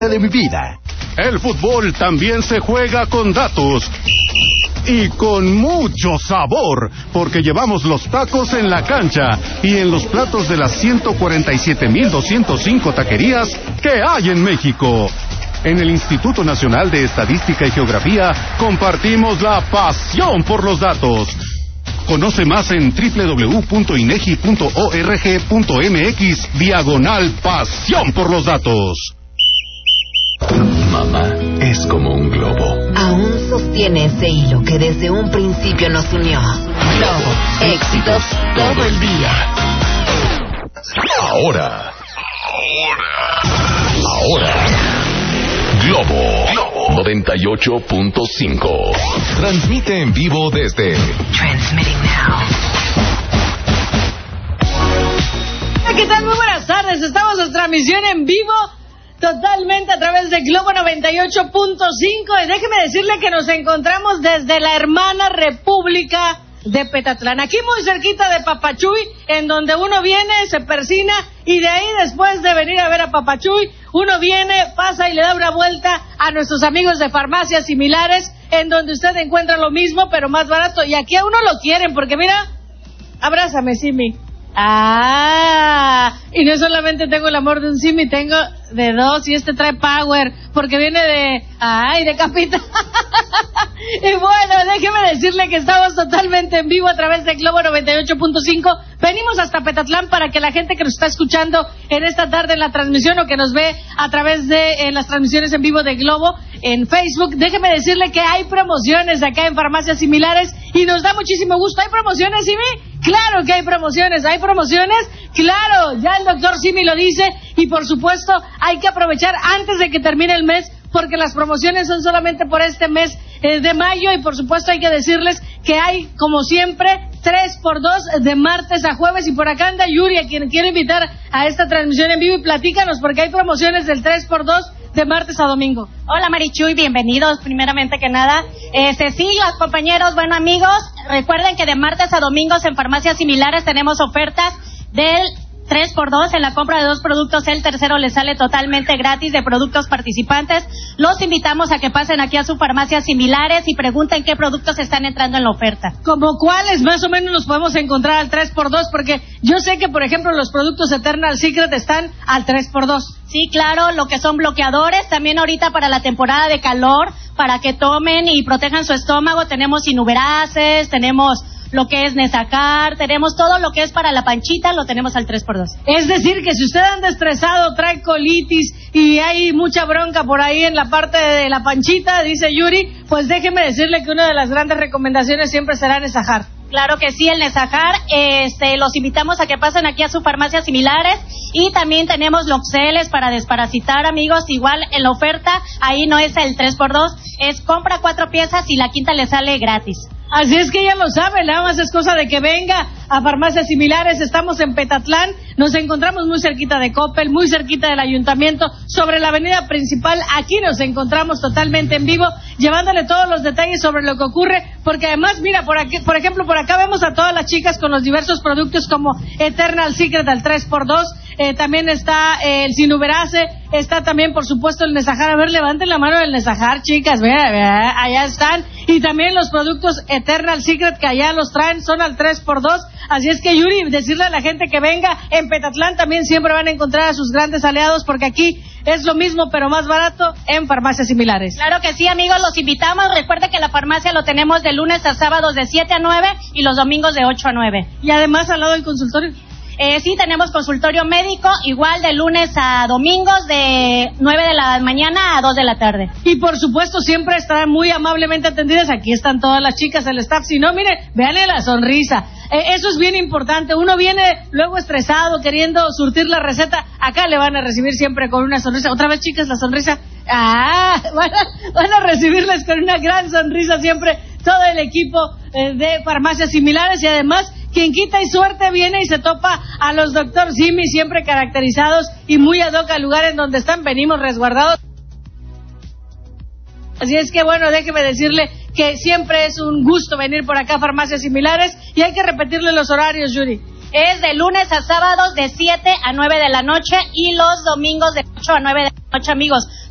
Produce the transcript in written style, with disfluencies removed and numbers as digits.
de mi vida. El fútbol también se juega con datos y con mucho sabor, porque llevamos los tacos en la cancha y en los platos de las 147,205 taquerías que hay en México. En el Instituto Nacional de Estadística y Geografía compartimos la pasión por los datos. Conoce más en www.inegi.org.mx/pasión por los datos. Mamá es como un globo. Aún sostiene ese hilo que desde un principio nos unió. Globo, éxitos todo el día. Ahora. Globo 98.5. Transmite en vivo desde Transmitting now. ¿Qué tal? Muy buenas tardes. Estamos en transmisión en vivo totalmente a través de Globo 98.5 y déjeme decirle que nos encontramos desde la hermana República de Petatlán, aquí muy cerquita de Papachuy, en donde uno viene, se persina y de ahí, después de venir a ver a Papachuy, uno viene, pasa y le da una vuelta a nuestros amigos de farmacias similares, en donde usted encuentra lo mismo pero más barato, y aquí a uno lo quieren porque mira, abrázame, Simi. Y no solamente tengo el amor de un Simi, tengo de dos, y este trae power, porque viene de Capita. Y bueno, déjeme decirle que estamos totalmente en vivo a través de Globo 98.5. Venimos hasta Petatlán para que la gente que nos está escuchando en esta tarde en la transmisión o que nos ve a través de las transmisiones en vivo de Globo en Facebook, déjeme decirle que hay promociones acá en farmacias similares y nos da muchísimo gusto. ¿Hay promociones, Simi? Claro que hay promociones, claro, ya el doctor Simi lo dice y por supuesto hay que aprovechar antes de que termine el mes porque las promociones son solamente por este mes de mayo y por supuesto hay que decirles que hay como siempre 3x2 de martes a jueves y por acá anda Yuri a quien quiero invitar a esta transmisión en vivo y platícanos porque hay promociones del 3x2 de martes a domingo. Hola Marichuy, bienvenidos primeramente que nada. Cecilia, compañeros, bueno amigos, recuerden que de martes a domingos en farmacias similares tenemos ofertas del 3x2 en la compra de 2 productos, el tercero les sale totalmente gratis de productos participantes. Los invitamos a que pasen aquí a sus farmacias similares y pregunten qué productos están entrando en la oferta. ¿Como cuáles más o menos los podemos encontrar al 3x2? Porque yo sé que, por ejemplo, los productos Eternal Secret están al 3x2. Sí, claro, lo que son bloqueadores, también ahorita para la temporada de calor, para que tomen y protejan su estómago, tenemos Inuberaces, tenemos lo que es Nesacar, tenemos todo lo que es para la panchita, lo tenemos al 3x2. Es decir, que si usted anda estresado, trae colitis y hay mucha bronca por ahí en la parte de la panchita, dice Yuri, pues déjeme decirle que una de las grandes recomendaciones siempre será Nesajar. Claro que sí, el Nesajar, los invitamos a que pasen aquí a sus farmacias similares y también tenemos Loxeles para desparasitar, amigos, igual en la oferta, ahí no es el 3x2, es compra 4 piezas y la quinta le sale gratis. Así es que ya lo saben, nada más es cosa de que venga a farmacias similares. Estamos en Petatlán, nos encontramos muy cerquita de Coppel, muy cerquita del ayuntamiento, sobre la avenida principal. Aquí nos encontramos totalmente en vivo, llevándole todos los detalles sobre lo que ocurre, porque además, mira, por aquí, por ejemplo, por acá vemos a todas las chicas con los diversos productos como Eternal Secret al 3x2, también está el Sinuberace, está también, por supuesto, el Nesajar. A ver, levanten la mano del Nesajar, chicas, vea, allá están. Y también los productos Eternal Secret que allá los traen son al 3x2. Así es que, Yuri, decirle a la gente que venga en Petatlán también siempre van a encontrar a sus grandes aliados porque aquí es lo mismo pero más barato en farmacias similares. Claro que sí, amigos, los invitamos. Recuerde que la farmacia lo tenemos de lunes a sábados de 7 a 9 y los domingos de 8 a 9. Y además al lado del consultorio. Sí, tenemos consultorio médico, igual de lunes a domingos, de 9 de la mañana a 2 de la tarde. Y por supuesto, siempre estarán muy amablemente atendidas. Aquí están todas las chicas, el staff. Si no, mire, véanle la sonrisa. Eso es bien importante. Uno viene luego estresado, queriendo surtir la receta. Acá le van a recibir siempre con una sonrisa. Otra vez, chicas, la sonrisa. Van a recibirles con una gran sonrisa siempre todo el equipo de farmacias similares. Y además, quien quita y suerte viene y se topa a los Dr. Simi, siempre caracterizados y muy ad hoc al lugar en donde están, venimos resguardados. Así es que bueno, déjeme decirle que siempre es un gusto venir por acá a farmacias similares y hay que repetirle los horarios, Yuri. Es de lunes a sábados de 7 a 9 de la noche y los domingos de 8 a 9 de la noche, amigos.